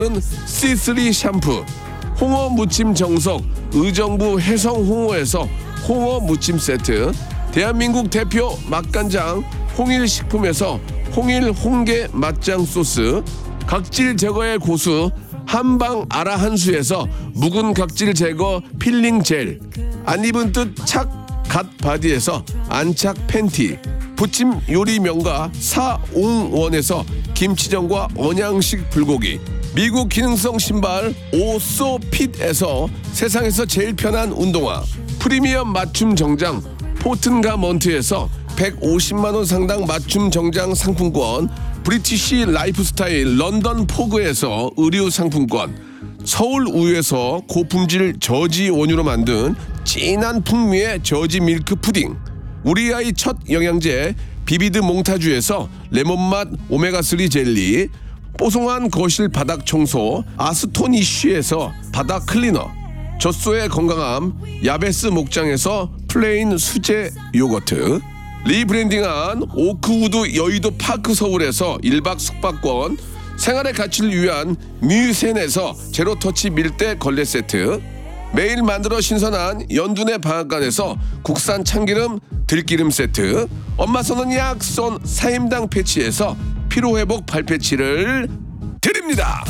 C3 샴푸, 홍어 무침 정석 의정부 해성 홍어에서 홍어 무침 세트, 대한민국 대표 맛간장 홍일식품에서 홍일 홍게 맛장 소스, 각질 제거의 고수 한방 아라 한수에서 묵은 각질 제거 필링 젤, 안 입은 뜻 착 갓 바디에서 안착 팬티, 부침 요리 명가 사옹원에서 김치전과 언양식 불고기, 미국 기능성 신발 오소핏에서 세상에서 제일 편한 운동화, 프리미엄 맞춤 정장 포튼가먼트에서 150만 원 상당 맞춤 정장 상품권, 브리티시 라이프스타일 런던 포그에서 의류 상품권, 서울 우유에서 고품질 저지 원유로 만든 진한 풍미의 저지 밀크 푸딩, 우리 아이 첫 영양제 비비드 몽타주에서 레몬맛 오메가3 젤리, 뽀송한 거실 바닥 청소 아스토니쉬에서 바닥 클리너, 젖소의 건강함 야베스 목장에서 플레인 수제 요거트, 리브랜딩한 오크우드 여의도 파크 서울에서 1박 숙박권, 생활의 가치를 위한 뮤센에서 제로터치 밀대 걸레 세트, 매일 만들어 신선한 연두네 방앗간에서 국산 참기름 들기름 세트, 엄마 손은 약손 사임당 패치에서 피로회복 발패치를 드립니다.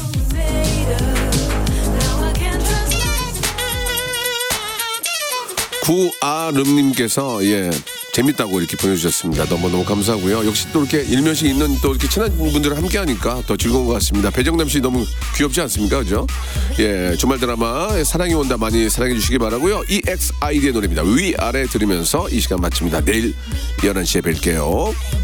구아름님께서 재밌다고 이렇게 보내주셨습니다. 너무너무 감사하고요. 역시 또 이렇게 일면식 있는 또 이렇게 친한 분들을 함께하니까 더 즐거운 것 같습니다. 배정남 씨 너무 귀엽지 않습니까? 그죠? 주말 드라마 사랑이 온다 많이 사랑해 주시기 바라고요. EXID의 노래입니다. 위아래 들으면서 이 시간 마칩니다. 내일 11시에 뵐게요.